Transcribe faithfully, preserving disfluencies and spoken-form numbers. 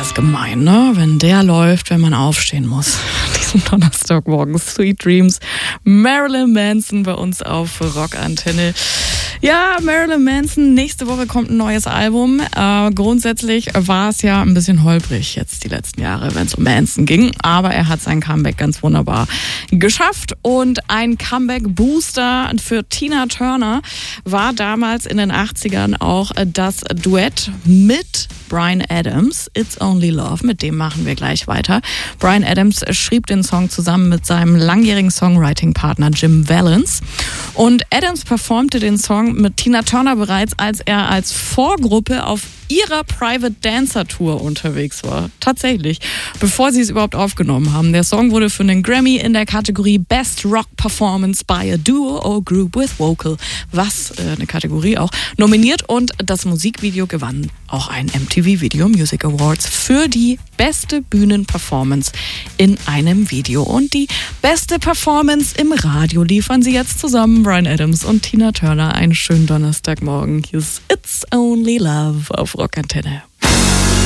das gemein, ne? Wenn der läuft, wenn man aufstehen muss. Diesen Donnerstagmorgen. Sweet Dreams. Marilyn Manson bei uns auf Rockantenne. Ja, Marilyn Manson, nächste Woche kommt ein neues Album. Äh, grundsätzlich war es ja ein bisschen holprig jetzt die letzten Jahre, wenn es um Manson ging. Aber er hat sein Comeback ganz wunderbar geschafft. Und ein Comeback-Booster für Tina Turner war damals in den achtzigern auch das Duett mit Bryan Adams, It's Only Love. Mit dem machen wir gleich weiter. Bryan Adams schrieb den Song zusammen mit seinem langjährigen Songwriting-Partner Jim Vallance. Und Adams performte den Song mit Tina Turner bereits, als er als Vorgruppe auf ihrer Private Dancer Tour unterwegs war. Tatsächlich, bevor sie es überhaupt aufgenommen haben. Der Song wurde für einen Grammy in der Kategorie Best Rock Performance by a Duo or Group with Vocal, was äh, eine Kategorie auch, nominiert, und das Musikvideo gewann auch ein M T V Video Music Awards für die beste Bühnenperformance in einem Video. Und die beste Performance im Radio liefern sie jetzt zusammen, Bryan Adams und Tina Turner. Einen schönen Donnerstagmorgen. Hier ist It's Only Love auf Rockantenne.